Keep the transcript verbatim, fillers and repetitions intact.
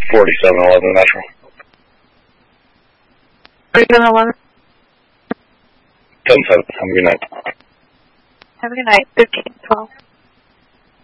forty-seven eleven Metro. forty-seven eleven. ten seven. Have a good night. Have a good night. fifteen twelve.